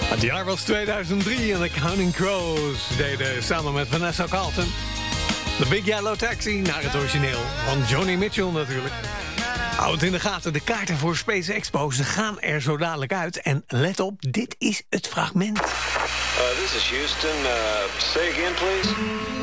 Het jaar was 2003 en de Counting Crows deden samen met Vanessa Carlton The Big Yellow Taxi naar het origineel van Joni Mitchell natuurlijk. Houd het in de gaten, de kaarten voor Space Expo ze gaan er zo dadelijk uit. En let op, dit is het fragment. This is Houston. Say again, please.